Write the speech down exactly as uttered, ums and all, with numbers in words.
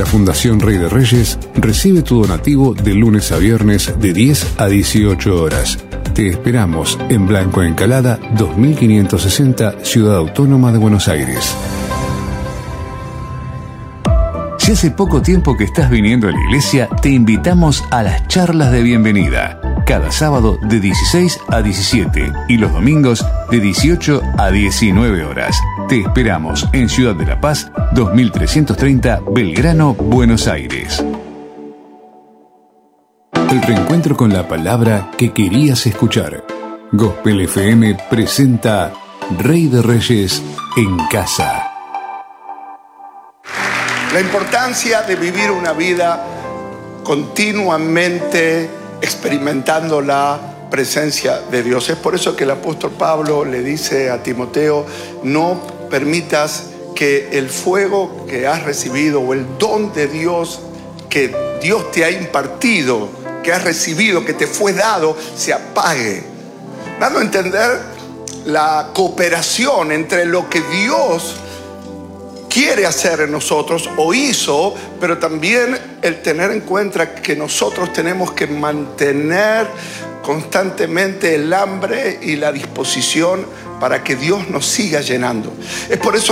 Fundación Rey de Reyes recibe tu donativo de lunes a viernes de diez a dieciocho horas. Te esperamos en Blanco Encalada dos mil quinientos sesenta, Ciudad Autónoma de Buenos Aires. Si hace poco tiempo que estás viniendo a la iglesia, te invitamos a las charlas de bienvenida. Cada sábado de dieciséis a diecisiete y los domingos de dieciocho a diecinueve horas. Te esperamos en Ciudad de la Paz, dos mil trescientos treinta, Belgrano, Buenos Aires. El reencuentro con la palabra que querías escuchar. Gospel F M presenta Rey de Reyes en casa. La importancia de vivir una vida continuamente experimentando la presencia de Dios. Es por eso que el apóstol Pablo le dice a Timoteo: no permitas que el fuego que has recibido o el don de Dios que Dios te ha impartido, que has recibido, que te fue dado, se apague. Dando a entender la cooperación entre lo que Dios quiere hacer en nosotros o hizo, pero también el tener en cuenta que nosotros tenemos que mantener constantemente el hambre y la disposición para que Dios nos siga llenando. Es por eso